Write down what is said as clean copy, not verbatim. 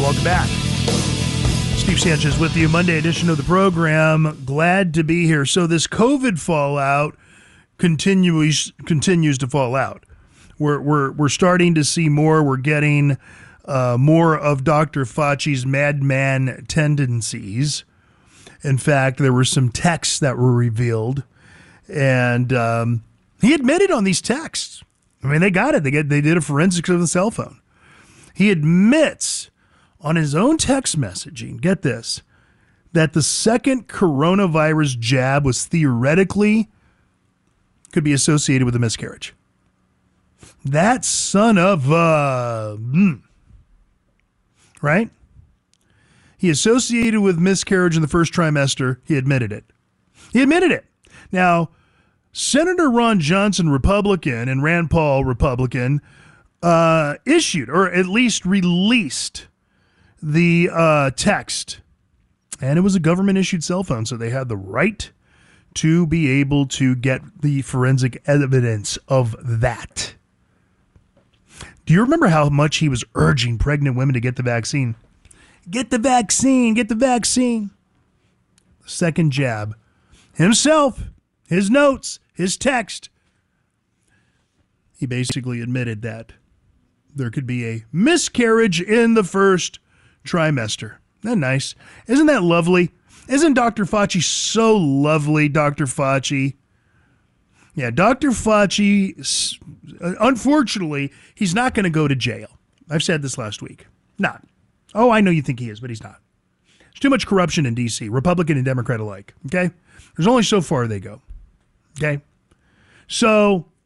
Welcome back. Steve Sanchez with you, Monday edition of the program. Glad to be here. So this COVID fallout continues to fall out. We're starting to see more. We're getting more of Dr. Fauci's madman tendencies. In fact, there were some texts that were revealed, and he admitted on these texts. I mean, they got it. They did a forensics of the cell phone. He admits on his own text messaging, get this, that the second coronavirus jab was theoretically could be associated with a miscarriage. That son of right? He associated with miscarriage in the first trimester. He admitted it. Now, Senator Ron Johnson, Republican, and Rand Paul, Republican, issued, or at least released, the text. And it was a government-issued cell phone, so they had the right to be able to get the forensic evidence of that. Do you remember how much he was urging pregnant women to get the vaccine? Get the vaccine, get the vaccine. Second jab. Himself, his notes, his text. He basically admitted that there could be a miscarriage in the first trimester. Isn't that nice? Isn't that lovely? Isn't Dr. Fauci so lovely, Dr. Fauci? Yeah, Dr. Fauci, unfortunately, he's not going to go to jail. I've said this last week. Not. Oh, I know you think he is, but he's not. There's too much corruption in D.C., Republican and Democrat alike, okay? There's only so far they go, okay? So